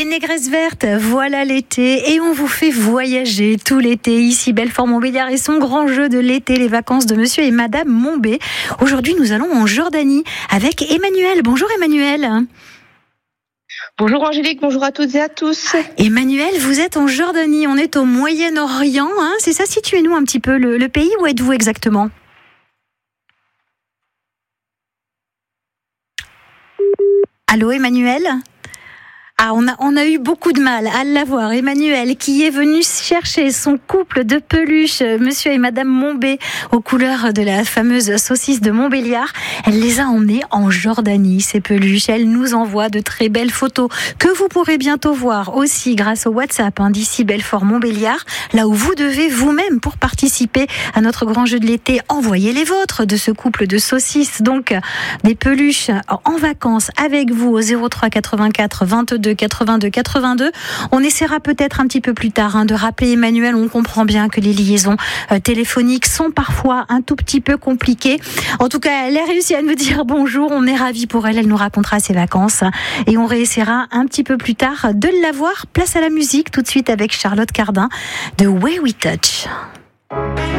négresse verte, voilà l'été et on vous fait voyager tout l'été. Ici, Belfort-Montbéliard et son grand jeu de l'été, les vacances de monsieur et madame Montbé. Aujourd'hui, nous allons en Jordanie avec Emmanuel. Bonjour Emmanuel. Bonjour Angélique, bonjour à toutes et à tous. Emmanuel, vous êtes en Jordanie, on est au Moyen-Orient, hein, c'est ça? Situez-nous un petit peu le pays, où êtes-vous exactement? Allô Emmanuel? Ah, on a eu beaucoup de mal à l'avoir. Emmanuel, qui est venu chercher son couple de peluches, monsieur et madame Montbé, aux couleurs de la fameuse saucisse de Montbéliard. Elle les a emmenés en Jordanie, ces peluches. Elle nous envoie de très belles photos que vous pourrez bientôt voir aussi grâce au WhatsApp d'ici Belfort-Montbéliard, là où vous devez vous-même, pour participer à notre grand jeu de l'été, envoyer les vôtres de ce couple de saucisses. Donc, des peluches en vacances avec vous au 03 84 22 82 82. On essaiera peut-être un petit peu plus tard de rappeler Emmanuel. On comprend bien que les liaisons téléphoniques sont parfois un tout petit peu compliquées. En tout cas, elle a réussi à nous dire bonjour. On est ravis pour elle. Elle nous racontera ses vacances et on réessaiera un petit peu plus tard de l'avoir. Place à la musique tout de suite avec Charlotte Cardin de Way We Touch.